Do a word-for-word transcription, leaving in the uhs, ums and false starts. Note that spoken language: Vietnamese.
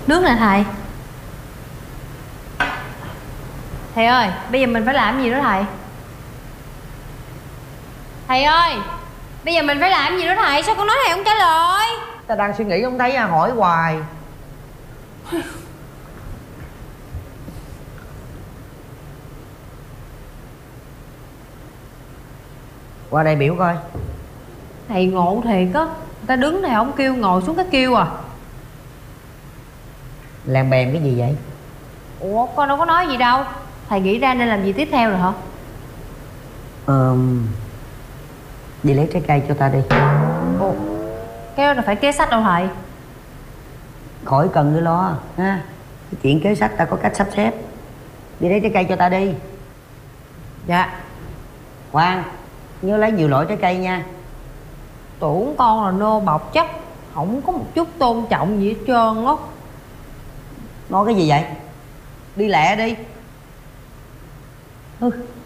Nước nè thầy. Thầy ơi, bây giờ mình phải làm gì đó thầy? Thầy ơi, bây giờ mình phải làm gì đó thầy? Sao con nói thầy không trả lời? Ta đang suy nghĩ không thấy à, hỏi hoài. Qua đây biểu coi. Thầy ngộ thiệt á. Người ta đứng thầy không kêu, ngồi xuống cái kêu à. Làm bèn cái gì vậy? Ủa con đâu có nói gì đâu. Thầy nghĩ ra nên làm gì tiếp theo rồi hả? Ờ, đi lấy trái cây cho ta đi. Ủa, cái đó là phải kế sách đâu thầy. Khỏi cần cứ lo ha. Cái chuyện kế sách ta có cách sắp xếp. Đi lấy trái cây cho ta đi. Dạ. Khoan, nhớ lấy nhiều loại trái cây nha. Tưởng con là nô bọc chắc không có một chút tôn trọng gì hết trơn á. Nói cái gì vậy? Đi lẹ đi. Ừ.